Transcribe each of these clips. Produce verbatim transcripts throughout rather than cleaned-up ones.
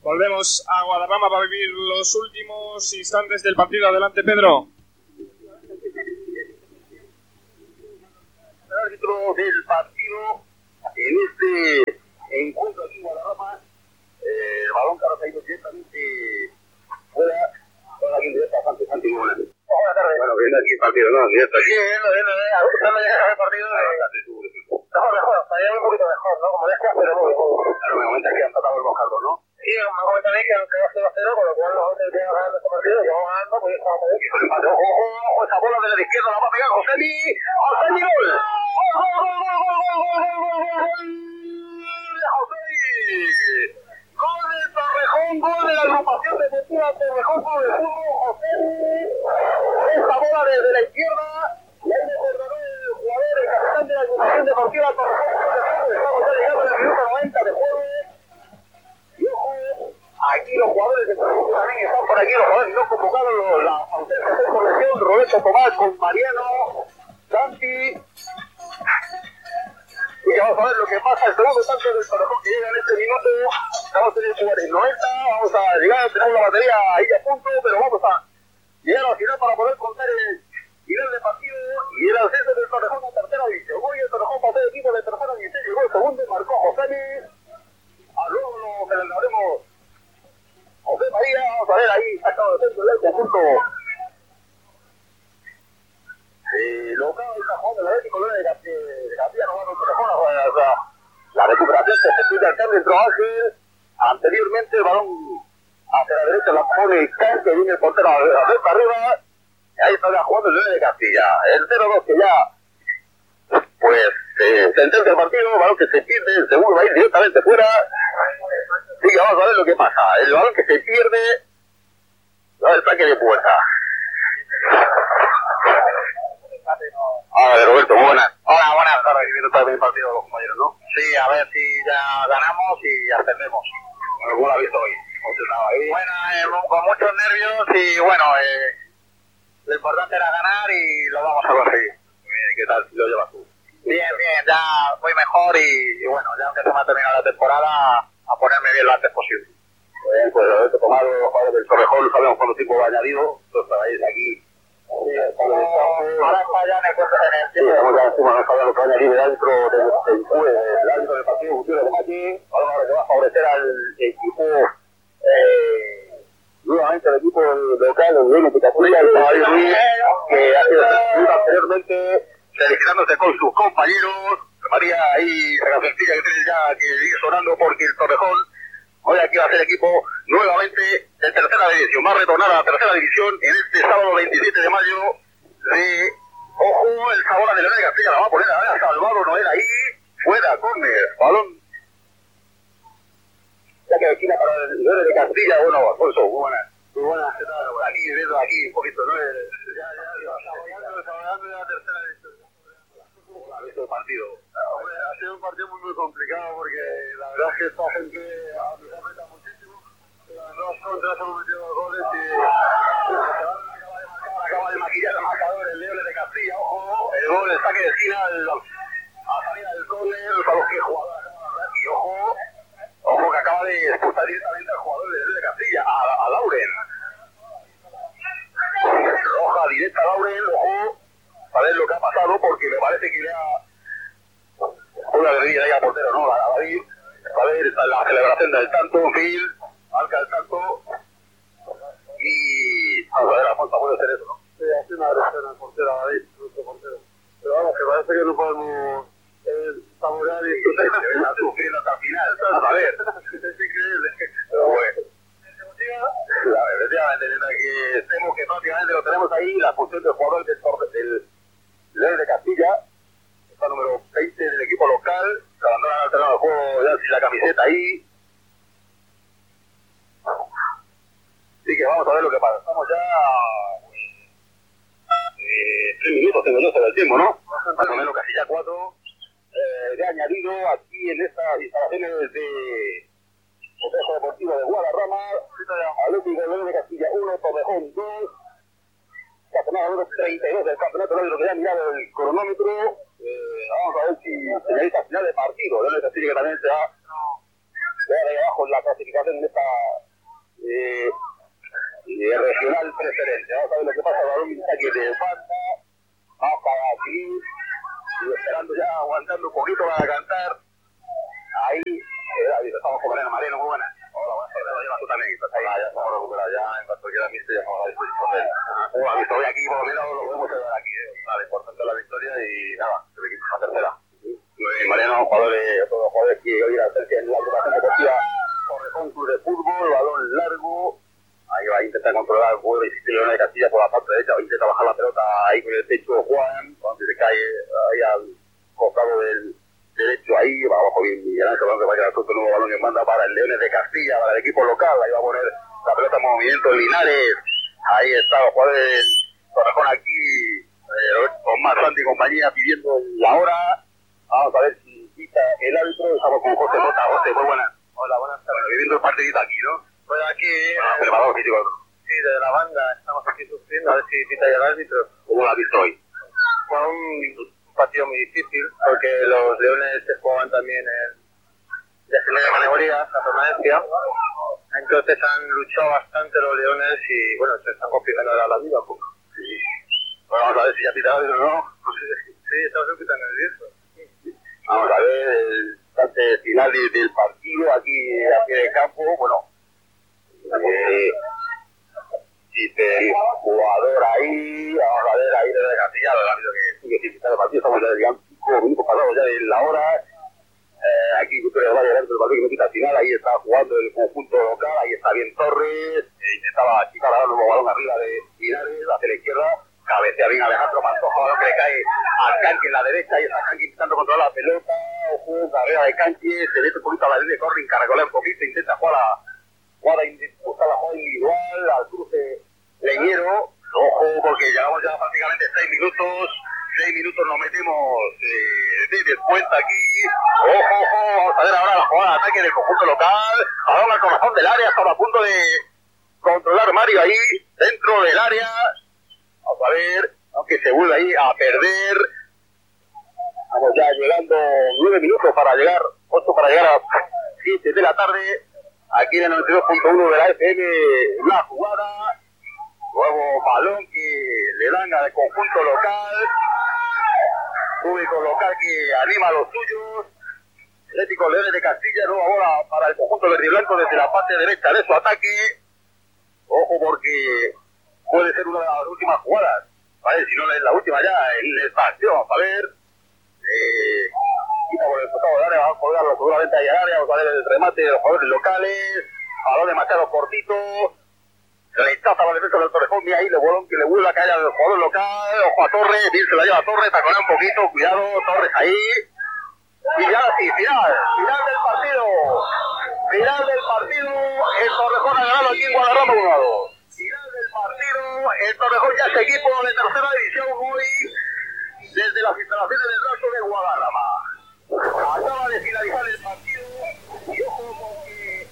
Volvemos a Guadarrama para vivir los últimos instantes del partido. Adelante, Pedro. El árbitro del partido en este encuentro aquí en Guadarrama, eh, el balón que ha caído directamente fuera, con la indirecta Santi Santi Buenas. Buenas tardes. Bueno, viendo aquí el partido, ¿no? Directo aquí. Sí, viendo, viendo, viendo. A gusto me llega el partido. Mejor, mejor, estaría un poquito mejor, ¿no? Como decías, pero muy bien. Claro, me comenta que han tratado el Bojardo, ¿no? Sí, me comenta a mí que aunque va cero a cero, con lo cual nosotros tenemos ganando este partido, que vamos ganando, pues estamos bien. Ojo, ojo, esa bola de la izquierda la va a pegar Josemi. ¡Josemi, gol! ¡Gol, gol, gol, gol, gol, gol, gol, gol! ¡De Josemi! Gol del Torrejón, gol de la agrupación deportiva Torrejón Club de Fútbol, Josemi. Esta bola desde la izquierda, y ahí me acordó el jugador, el capitán de la agrupación deportiva Torrejón Club de Fútbol. Estamos ya llegando al minuto noventa de juego. Y ojo, aquí los jugadores de Torrejón también están por aquí, los jugadores no convocados, la ausencia de corrección, Roberto Tomás con Mariano, Santi. Y vamos a ver lo que pasa, el segundo tanto del Torrejón que llega en este minuto. Estamos en el cuarenta, noventa, vamos a llegar, tenemos la batería ahí a punto, pero vamos a llegar al final para poder contar el final del partido y el ascenso del Torrejón a tercera división. Hoy el Torrejón pasó de equipo de tercera división, llegó el segundo, marcó Josemi. A luego lo celebraremos José María, vamos a ver ahí, sacado de centro del conjunto. Eh, local del cajón del Atlético de Castilla, no va a Torrejón, o sea, la recuperación que se pide acá dentro Ángel. Anteriormente el balón hacia la derecha la pone Can, que viene el portero a la vuelta arriba. Y ahí está ya jugando el nueve de Castilla. El cero dos que ya, pues, eh, sentencia el partido, el balón que se pierde, el segundo va a ir directamente fuera. Sí, que vamos a ver lo que pasa. El balón que se pierde, va el saque de puerta. Hola, Roberto, buenas. Hola, buenas tardes. Viviendo también el partido de los compañeros, ¿no? Sí, a ver si ya ganamos y ascendemos. Bueno, ¿cómo lo ha visto hoy? Bueno, eh, con muchos nervios y bueno, eh, lo importante era ganar y lo vamos a conseguir. Bien, ¿y qué tal lo llevas tú? Bien, bien, ya voy mejor y, y bueno, ya aunque se me ha terminado la temporada, a ponerme bien lo antes posible. Bien, pues Roberto Tomás, los jugadores del Torrejón, sabemos cuánto tiempo va añadido, entonces estaréis aquí. Sí, estamos, ahora está ya en el cuento en el tiempo. Sí, estamos ya encima, no sabemos lo que va a añadir el árbitro del el árbitro del partido Gutiérrez de Machi, ahora que va a favorecer al equipo, eh, nuevamente el equipo local, el Luis de Castilla, el Javier Ruiz, que ha sido seleccionado anteriormente, felicitándose con sus compañeros. María ahí, la cancioncilla que tiene ya que sigue sonando porque el Torrejón hoy aquí va a ser equipo nuevamente de tercera división, va a retornar a la tercera división en este sábado veintisiete de mayo de, ojo, el Sabora de León de Castilla, la va a poner a Salvador Noel ahí, fuera, córner, balón, ya que esquina para el León de Castilla. Bueno, Alfonso, muy buenas, muy buenas, ¿qué tal? Aquí, viendo aquí un poquito, ¿no? Ya, ya, saboreando, saboreando la tercera división. ¿Cómo ha visto el partido? Hombre, ha sido un partido muy, muy complicado porque la verdad es que esta gente nos ha metido muchísimo. Las dos contras hemos metido dos goles y acaba de maquillar el marcador el León de Castilla. Ojo, el gol, el saque de esquina a salida del córner, a los que jugador y ojo, ojo que acaba de expulsar directamente al jugador del León de Castilla, a, a Lauren. Roja directa a Lauren, ojo. A ver lo que ha pasado, porque me parece que le ha una guerrilla ahí al portero, ¿no? A David, a ver la celebración del tanto, en fin, marca el tanto, y vamos a ver, la falta puede ser eso, ¿no? Sí, hace una agresión al portero, a David, nuestro portero. Pero vamos, que parece que no podemos eh, saborear y está sufriendo hasta el final. A ver, es increíble. Pero bueno. Efectivamente, que estemos que prácticamente lo tenemos ahí, la función del jugador del del León de Castilla, está número veinte del equipo local, se abandona al terreno del juego ya sin la camiseta ahí. Así que vamos a ver lo que pasa. Estamos ya eh, tres minutos tengo yo sobre el tiempo, ¿no? Más o menos casi ya cuatro eh, de añadido aquí en estas instalaciones de Complejo Deportivo de Guadarrama. Atlético León de Castilla uno, Torrejón dos. Campeonato número treinta y dos del campeonato, lo que ya ha mirado el cronómetro. Eh, vamos a ver si señalita final de partido. León de Castilla que también se va de ahí abajo abajo en la clasificación en esta eh, eh, regional preferente. Vamos a ver lo que pasa. El balón está aquí de banda. Vamos para aquí. Y esperando ya, aguantando un poquito para cantar. Ahí, eh, David, estamos con Mariano. Mariano, muy buena. Hola, buenas tardes. Lo llevas tú también. Estás ahí. Ah, ya estamos recuperados. Ya en cuanto quiera mí, ya estamos a disposición de él. Hola, visto hoy aquí, por lo menos lo podemos llevar aquí. Eh. Vale, importante la victoria y nada, el equipo es la tercera. Y Mariano, jugadores, otros jugadores que hoy la tercia en la agrupación deportiva Torrejón Club de Fútbol, balón largo. Ahí va a intentar controlar el juego de León de Castilla por la parte derecha, va a intentar bajar la pelota ahí con el pecho Juan, cuando se cae ahí al costado del derecho, ahí va abajo bien Miguel Ángel, que va a quedar suelto el nuevo balón que manda para el Leones de Castilla, para el equipo local, ahí va a poner la pelota en movimiento Linares, ahí está los jugadores del Torrejón aquí, eh, con más Santi y compañía pidiendo la hora, vamos a ver si quita el árbitro, estamos con José Mota. José, muy buenas. Hola, buenas tardes. Viviendo el partidito aquí, ¿no? Pues aquí, ah, eh, preparado físico. Sí, de la banda, estamos aquí sufriendo, a ver si quita ya el árbitro. ¿Cómo lo has visto hoy? Fue un, un partido muy difícil, porque los Leones se jugaban también en de primera categoría, la permanencia. Entonces han luchado bastante los Leones y, bueno, se están complicando ahora la vida un poco. Sí. Bueno, vamos a ver si ya pita el árbitro, ¿no? Pues sí, sí, estamos un poquito nerviosos. Vamos a ver el instante final del partido aquí a pie de campo. Bueno, eh, dice el jugador ahí, vamos a ver ahí desde Castilla, el árbitro que sigue sin quitar el partido, estamos ya digamos cinco minutos pasados ya de la hora. Eh, aquí Victoria va a llegar el partido que no quita al final, ahí está jugando el conjunto local, ahí está bien Torres, eh, intentaba achicar ahora el nuevo balón arriba de Linares, hacia la izquierda. Cabecea bien Alejandro Pantoja, balón que le cae al Canqui en la derecha y está Canqui intentando controlar la pelota, ojo, carrera de Canqui, se mete un poquito a la línea de corre, encargolea un poquito, intenta jugar a, jugar a buscar la jugada individual, al cruce leñero, ojo, porque llevamos ya prácticamente seis minutos, seis minutos nos metemos eh, de descuenta aquí, ojo, ojo, vamos a ver ahora la jugada de ataque del conjunto local, ahora al corazón del área, estaba a punto de controlar Mario ahí, dentro del área. Vamos a ver, aunque se vuelve ahí a perder. Estamos ya llegando nueve minutos para llegar, ocho para llegar a siete de la tarde. Aquí en el noventa y dos punto uno de la F M, la jugada. Nuevo balón que le dan al conjunto local. Público local que anima a los suyos. Atlético Leones de Castilla, nueva bola para el conjunto verde y blanco desde la parte derecha de su ataque. Ojo porque puede ser una de las últimas jugadas, ¿vale? Si no es la última ya en esta acción, vamos a ver. Eh, quita por el costado del área, vamos a colgarlo seguramente ahí al área, vamos a ver el remate de los jugadores locales, balón demasiado cortito, rechaza la defensa del Torrejón, y ahí le vuelve que le vuelve a caer al jugador local, ojo a Torres, bien se la lleva a Torres, taconea un poquito, cuidado, Torres ahí. Y ya sí, final, final del partido, final del partido, el Torrejón ha ganado aquí en Guadarrama uno a dos. Final del partido, el Torrejón ya es equipo de tercera división hoy desde las instalaciones del Raso de Guadarrama. Acaba de finalizar el partido y ojo porque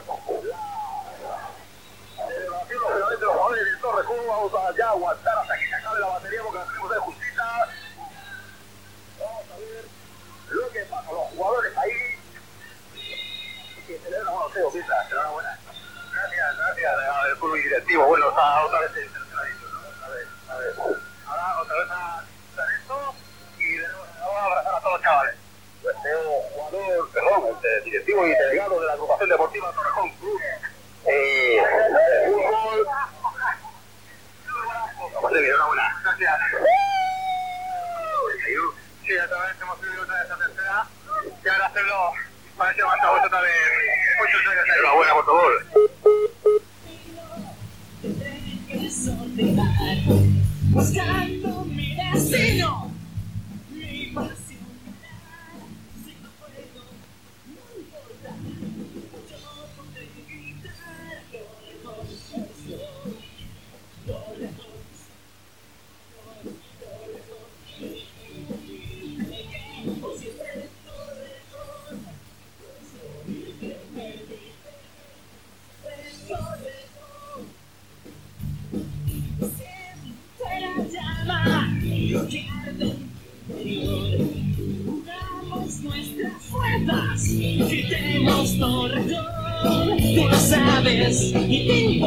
la celebración lógicamente de los jugadores del Torrejón vamos a ya aguantar hasta que se acabe la batería porque hacemos de justicia. Vamos a ver lo que pasa, los jugadores ahí que celebran, bueno, Teo, pizza, enhorabuena. Gracias, gracias al club directivo. Bueno, está otra vez en tercera división, ¿no? Otra vez, a ver. Ahora otra vez a hacer esto y de nuevo vamos a abrazar a todos los chavales. Pues Teo, jugador, perdón, el directivo y delegado de la agrupación deportiva Torrejón Club. Eh, fútbol. Vamos a ver, enhorabuena. Gracias. Sí, otra vez hemos subido otra vez a tercera. Y ahora hacerlo para ese levanta vuelta otra vez. Muchos años ahí. Enhorabuena, por favor. Buscando mi destino, mi pasión, si no puedo, no importa, yo podré gritar lo lejos estoy, lo lejos, lo lejos, o siempre lo lejos, lo lejos, yo quiero tú lo sabes y te